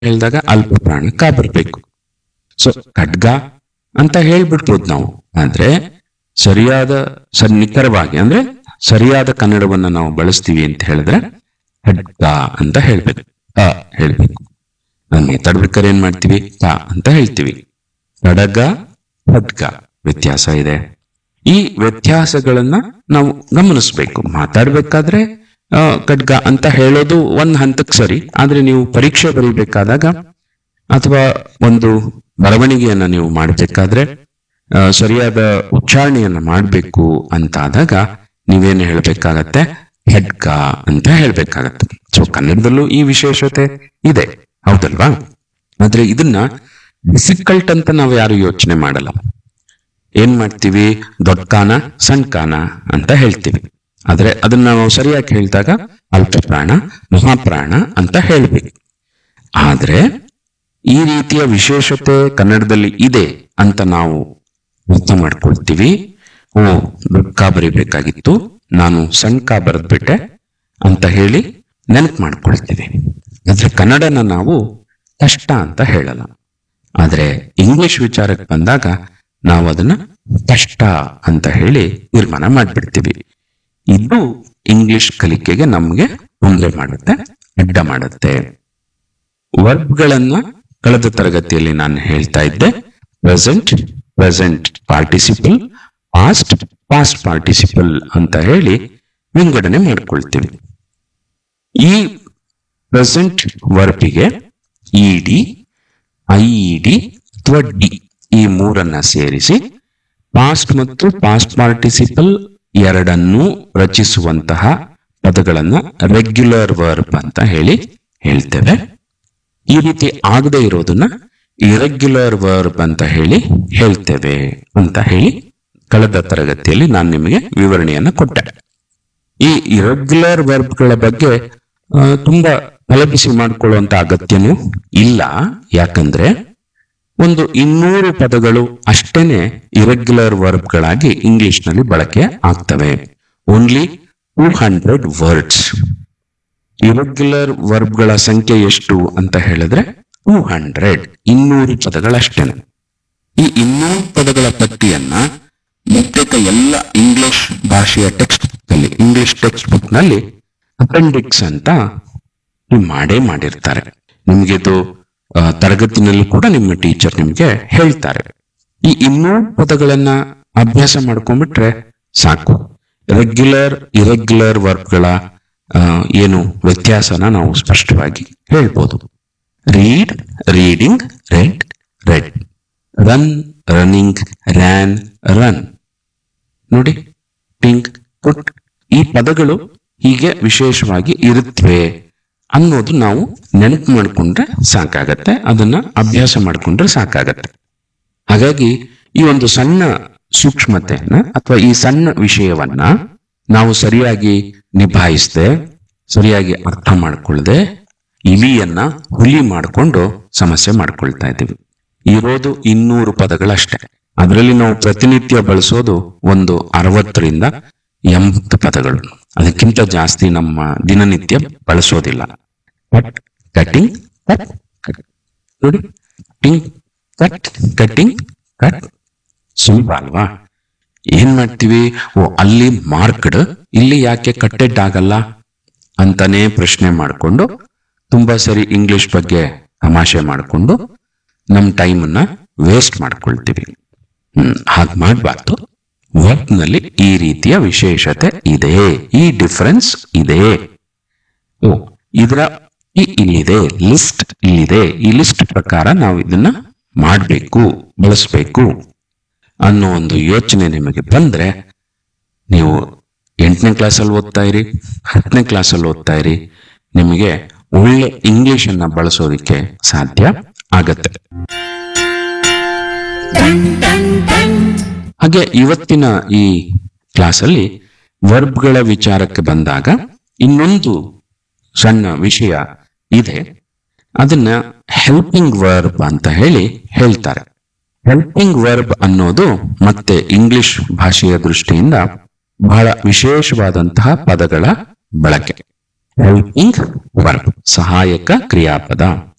ಹೇಳಿದಾಗ ಅಲ್ಪ ಪ್ರಾಣ ಕ ಬರ್ಬೇಕು. ಸೊ ಖಡ್ಗ ಅಂತ ಹೇಳ್ಬಿಡ್ಬೋದು ನಾವು. ಆದ್ರೆ ಸರಿಯಾದ ನಿಖರವಾಗಿ ಅಂದ್ರೆ ಸರಿಯಾದ ಕನ್ನಡವನ್ನ ನಾವು ಬಳಸ್ತೀವಿ ಅಂತ ಹೇಳಿದ್ರೆ ಖಡ್ಗ ಅಂತ ಹೇಳ್ಬೇಕು, ಕ ಹೇಳ್ಬೇಕು. ನಾನು ಮಾತಾಡ್ಬೇಕಾದ್ರೆ ಏನ್ ಮಾಡ್ತೀವಿ, ಕ ಅಂತ ಹೇಳ್ತೀವಿ. ಖಡ್ಗ, ಖಡ್ಗ ವ್ಯತ್ಯಾಸ ಇದೆ. ಈ ವ್ಯತ್ಯಾಸಗಳನ್ನ ನಾವು ಗಮನಿಸ್ಬೇಕು. ಮಾತಾಡ್ಬೇಕಾದ್ರೆ ಖಡ್ಗ ಅಂತ ಹೇಳೋದು ಒಂದ್ ಹಂತಕ್ಕೆ ಸರಿ. ಆದ್ರೆ ನೀವು ಪರೀಕ್ಷೆ ಬರೀಬೇಕಾದಾಗ ಅಥವಾ ಒಂದು ಬರವಣಿಗೆಯನ್ನ ನೀವು ಮಾಡ್ಬೇಕಾದ್ರೆ ಸರಿಯಾದ ಉಚ್ಚಾರಣೆಯನ್ನ ಮಾಡ್ಬೇಕು ಅಂತ ಆದಾಗ ನೀವೇನು ಹೇಳ್ಬೇಕಾಗತ್ತೆ, ಖಡ್ಗ ಅಂತ ಹೇಳ್ಬೇಕಾಗತ್ತೆ. ಸೊ ಕನ್ನಡದಲ್ಲೂ ಈ ವಿಶೇಷತೆ ಇದೆ, ಹೌದಲ್ವಾ? ಆದ್ರೆ ಇದನ್ನ ಡಿಫಿಕಲ್ಟ್ ಅಂತ ನಾವು ಯಾರು ಯೋಚನೆ ಮಾಡಲ್ಲ. ಏನ್ ಮಾಡ್ತೀವಿ, ದೊಡ್ಡ ಕಾನ ಸಣ್ಣ ಕಾನ ಅಂತ ಹೇಳ್ತೀವಿ. ಆದ್ರೆ ಅದನ್ನ ನಾವು ಸರಿಯಾಗಿ ಹೇಳಿದಾಗ ಅಲ್ಪ ಪ್ರಾಣ ಮಹಾಪ್ರಾಣ ಅಂತ ಹೇಳ್ಬೇಕು. ಆದ್ರೆ ಈ ರೀತಿಯ ವಿಶೇಷತೆ ಕನ್ನಡದಲ್ಲಿ ಇದೆ ಅಂತ ನಾವು ಅರ್ಥ ಮಾಡ್ಕೊಳ್ತೀವಿ. ಓ, ದೊಡ್ಡ ಕಾ ಬರಿಬೇಕಾಗಿತ್ತು, ನಾನು ಸಣ್ಣ ಕಾ ಬರೆದ್ಬಿಟ್ಟೆ ಅಂತ ಹೇಳಿ ನೆನಪು ಮಾಡ್ಕೊಳ್ತೀವಿ. ಆದ್ರೆ ಕನ್ನಡನ ನಾವು ಕಷ್ಟ ಅಂತ ಹೇಳಲ್ಲ. ಆದ್ರೆ ಇಂಗ್ಲಿಷ್ ವಿಚಾರಕ್ಕೆ ಬಂದಾಗ ನಾವು ಅದನ್ನ ಕಷ್ಟ ಅಂತ ಹೇಳಿ ತೀರ್ಮಾನ ಮಾಡ್ಬಿಡ್ತೀವಿ. ಇದು ಇಂಗ್ಲಿಷ್ ಕಲಿಕೆಗೆ ನಮ್ಗೆ ತೊಂದರೆ ಮಾಡುತ್ತೆ, ಅಡ್ಡ ಮಾಡುತ್ತೆ. ವರ್ಬ್ಗಳನ್ನ ಕಳೆದ ತರಗತಿಯಲ್ಲಿ ನಾನು ಹೇಳ್ತಾ ಇದ್ದೆ. Present, present participle, past, past participle ಅಂತ ಹೇಳಿ ವಿಂಗಡಣೆ ಮಾಡ್ಕೊಳ್ತೀವಿ. ಈ ಪ್ರೆಸೆಂಟ್ ವರ್ಬಿಗೆ ಇಡಿ, ಐಇಡಿ ಅಥವಾ ಡಿ ಈ ಮೂರನ್ನ ಸೇರಿಸಿ ಪಾಸ್ಟ್ ಮತ್ತು ಪಾಸ್ಟ್ ಪಾರ್ಟಿಸಿಪಲ್ ಎರಡನ್ನೂ ರಚಿಸುವಂತಹ ಪದಗಳನ್ನ ರೆಗ್ಯುಲರ್ ವರ್ಬ್ ಅಂತ ಹೇಳಿ ಹೇಳ್ತೇವೆ. ಈ ರೀತಿ ಆಗದೆ ಇರೋದನ್ನ ಇರೆಗ್ಯುಲರ್ ವರ್ಬ್ ಅಂತ ಹೇಳಿ ಹೇಳ್ತೇವೆ ಅಂತ ಹೇಳಿ ಕಳೆದ ತರಗತಿಯಲ್ಲಿ ನಾನು ನಿಮಗೆ ವಿವರಣೆಯನ್ನ ಕೊಟ್ಟೆ. ಈ ಇರೆಗ್ಯುಲರ್ ವರ್ಬ್ಗಳ ಬಗ್ಗೆ ತುಂಬಾ ತಲೆಬಿಸಿ ಮಾಡಿಕೊಳ್ಳುವಂತ ಅಗತ್ಯನೂ ಇಲ್ಲ. ಯಾಕಂದ್ರೆ ಒಂದು 200 ಪದಗಳು ಅಷ್ಟೇನೆ ಇರೆಗ್ಯುಲರ್ ವರ್ಬ್ಗಳಾಗಿ ಇಂಗ್ಲಿಷ್ ನಲ್ಲಿ ಬಳಕೆ ಆಗ್ತವೆ. Only 200 words. ಇರೆಗ್ಯುಲರ್ ವರ್ಬ್ಗಳ ಸಂಖ್ಯೆ ಎಷ್ಟು ಅಂತ ಹೇಳಿದ್ರೆ 200, 200 ಪದಗಳಷ್ಟೇನೆ. ಈ 200 ಪದಗಳ ಪಟ್ಟಿಯನ್ನ ಬಹುತೇಕ ಎಲ್ಲ ಇಂಗ್ಲಿಷ್ ಭಾಷೆಯ ಟೆಕ್ಸ್ಟ್ ಬುಕ್ ನಲ್ಲಿ, ಇಂಗ್ಲಿಷ್ ಟೆಕ್ಸ್ಟ್ ಬುಕ್ ನಲ್ಲಿ ಅಪೆಂಡಿಕ್ಸ್ ಅಂತ ಮಾಡೇ ಮಾಡಿರ್ತಾರೆ. ನಿಮ್ಗೆ ಇದು ತರಗತಿನಲ್ಲಿ ಕೂಡ ನಿಮ್ಮ ಟೀಚರ್ ನಿಮ್ಗೆ ಹೇಳ್ತಾರೆ. ಈ 200 ಪದಗಳನ್ನ ಅಭ್ಯಾಸ ಮಾಡ್ಕೊಂಡ್ಬಿಟ್ರೆ ಸಾಕು. ರೆಗ್ಯುಲರ್ ಇರೆಗ್ಯುಲರ್ ವರ್ಬ್ಗಳ ಏನು ವ್ಯತ್ಯಾಸನ ನಾವು ಸ್ಪಷ್ಟವಾಗಿ ಹೇಳ್ಬೋದು. Read, reading, red, red, run, running, ran, run. ನೋಡಿ, ಪಿಂಕ್, ಪುಟ್, ಈ ಪದಗಳು ಹೀಗೆ ವಿಶೇಷವಾಗಿ ಇರುತ್ತವೆ ಅನ್ನೋದು ನಾವು ನೆನಪು ಮಾಡಿಕೊಂಡ್ರೆ ಸಾಕಾಗತ್ತೆ. ಅದನ್ನ ಅಭ್ಯಾಸ ಮಾಡಿಕೊಂಡ್ರೆ ಸಾಕಾಗತ್ತೆ. ಹಾಗಾಗಿ ಈ ಒಂದು ಸಣ್ಣ ಸೂಕ್ಷ್ಮತೆಯನ್ನ ಅಥವಾ ಈ ಸಣ್ಣ ವಿಷಯವನ್ನ ನಾವು ಸರಿಯಾಗಿ ನಿಭಾಯಿಸದೆ, ಸರಿಯಾಗಿ ಅರ್ಥ ಮಾಡ್ಕೊಳ್ಳದೆ ಇಲಿಯನ್ನ ಹುಲಿ ಮಾಡಿಕೊಂಡು ಸಮಸ್ಯೆ ಮಾಡ್ಕೊಳ್ತಾ ಇದ್ದೀವಿ. ಇರೋದು 200 ಪದಗಳಷ್ಟೇ. ಅದರಲ್ಲಿ ನಾವು ಪ್ರತಿನಿತ್ಯ ಬಳಸೋದು ಒಂದು 60ರಿಂದ 80 ಪದಗಳು. ಅದಕ್ಕಿಂತ ಜಾಸ್ತಿ ನಮ್ಮ ದಿನನಿತ್ಯ ಬಳಸೋದಿಲ್ಲ. Cut, cutting, cut, cut. ನೋಡಿ, ಟಿಂಗ್, ಕಟ್, ಕಟಿಂಗ್, ಕಟ್. ಸುಲಭ ಅಲ್ವಾ? ಏನ್ ಮಾಡ್ತೀವಿ, ಓ ಅಲ್ಲಿ ಮಾರ್ಕ್ಡ್, ಇಲ್ಲಿ ಯಾಕೆ ಕಟ್ಟೆಡ್ ಆಗಲ್ಲ ಅಂತಾನೆ ಪ್ರಶ್ನೆ ಮಾಡಿಕೊಂಡು ತುಂಬಾ ಸರಿ ಇಂಗ್ಲಿಷ್ ಬಗ್ಗೆ ತಮಾಷೆ ಮಾಡಿಕೊಂಡು ನಮ್ ಟೈಮನ್ನ ವೇಸ್ಟ್ ಮಾಡ್ಕೊಳ್ತೀವಿ. ಹಾಗೆ ಮಾಡಬಾರ್ದು. ವರ್ಕ್ ನಲ್ಲಿ ಈ ರೀತಿಯ ವಿಶೇಷತೆ ಇದೆ, ಈ ಡಿಫರೆನ್ಸ್ ಇದೆ. ಓ, ಇದರ ಇಲ್ಲಿದೆ, ಲಿಸ್ಟ್ ಇಲ್ಲಿದೆ, ಈ ಲಿಸ್ಟ್ ಪ್ರಕಾರ ನಾವು ಇದನ್ನ ಮಾಡಬೇಕು, ಬಳಸಬೇಕು ಅನ್ನೋ ಒಂದು ಯೋಚನೆ ನಿಮಗೆ ಬಂದ್ರೆ ನೀವು 8ನೇ ಕ್ಲಾಸಲ್ಲಿ ಓದ್ತಾ ಇರಿ, 10ನೇ ಕ್ಲಾಸಲ್ಲಿ ಓದ್ತಾ ಇರಿ, ನಿಮಗೆ ಒಳ್ಳೆ ಇಂಗ್ಲಿಷ್ ಅನ್ನ ಬಳಸೋದಿಕ್ಕೆ ಸಾಧ್ಯ ಆಗತ್ತೆ. ಹಾಗೆ ಇವತ್ತಿನ ಈ ಕ್ಲಾಸಲ್ಲಿ ವರ್ಬ್ಗಳ ವಿಚಾರಕ್ಕೆ ಬಂದಾಗ ಇನ್ನೊಂದು ಸಣ್ಣ ವಿಷಯ ಇದೆ. ಅದನ್ನ ಹೆಲ್ಪಿಂಗ್ ವರ್ಬ್ ಅಂತ ಹೇಳಿ ಹೇಳ್ತಾರೆ. ಹೆಲ್ಪಿಂಗ್ ವರ್ಬ್ ಅನ್ನೋದು ಮತ್ತೆ ಇಂಗ್ಲಿಷ್ ಭಾಷೆಯ ದೃಷ್ಟಿಯಿಂದ ಬಹಳ ವಿಶೇಷವಾದಂತಹ ಪದಗಳ ಬಳಕೆ. ಹೆಲ್ಪಿಂಗ್ ವರ್ಬ್, ಸಹಾಯಕ ಕ್ರಿಯಾಪದ.